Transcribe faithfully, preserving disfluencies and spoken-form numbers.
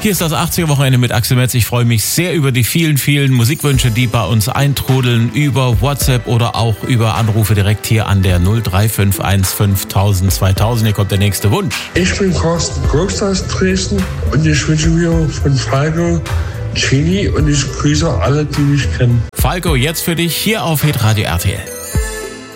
Hier ist das achtziger-Wochenende mit Axel Metz. Ich freue mich sehr über die vielen, vielen Musikwünsche, die bei uns eintrudeln über WhatsApp oder auch über Anrufe direkt hier an der null drei fünf eins fünftausend zweitausend. Hier kommt der nächste Wunsch. Ich bin Carsten Grobst aus Dresden und ich wünsche mir von Falco Chili und ich grüße alle, die mich kennen. Falco, jetzt für dich hier auf Hitradio R T L.